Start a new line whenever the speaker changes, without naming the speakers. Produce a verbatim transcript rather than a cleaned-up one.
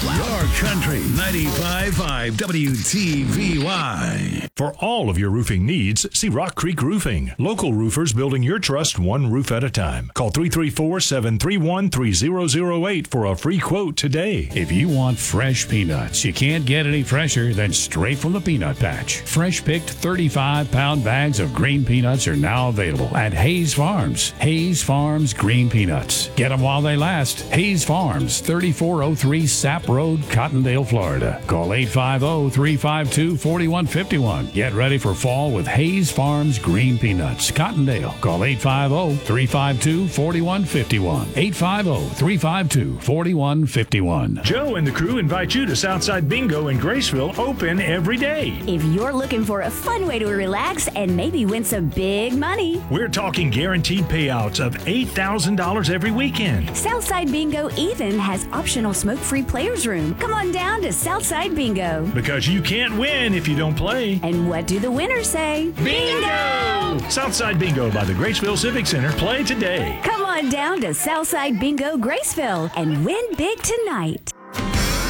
Your Country ninety-five point five W T V Y.
For all of your roofing needs, see Rock Creek Roofing. Local roofers building your trust one roof at a time. Call three three four, seven three one, three zero zero eight for a free quote today.
If you want fresh peanuts, you can't get any fresher than straight from the peanut patch. Fresh picked thirty-five pound bags of green peanuts are now available at Hayes Farms. Hayes Farms Green Peanuts. Get them while they last. Hayes Farms, thirty-four oh three Sap Road, Cottondale, Florida. Call eight five zero, three five two, four one five one. Get ready for fall with Hayes Farms Green Peanuts. Cottondale. Call eight five zero, three five two, four one five one. eight five zero, three five two, four one five one.
Joe and the crew invite you to Southside Bingo in Graceville, open every day.
If you're looking for a fun way to relax and maybe win some big money,
We're talking guaranteed payouts of eight thousand dollars every weekend.
Southside Bingo even has optional smoke-free players room. Come on down to Southside Bingo.
Because you can't win if you don't play.
And what do the winners say?
Bingo! Southside Bingo by the Graceville Civic Center. Play today.
Come on down to Southside Bingo Graceville and win big tonight.